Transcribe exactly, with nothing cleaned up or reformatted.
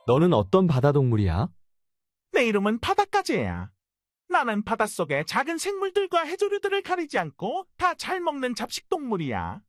너는 어떤 바다 동물이야? 내 이름은 바닷가재야. 나는 바닷속의 작은 생물들과 해조류들을 가리지 않고 다 잘 먹는 잡식동물이야.